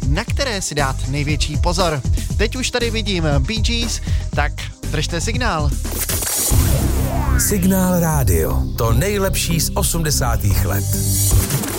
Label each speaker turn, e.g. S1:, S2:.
S1: na které si dát největší pozor. Teď už tady vidím Bee Gees, tak držte signál.
S2: Signál rádio, to nejlepší z 80. let.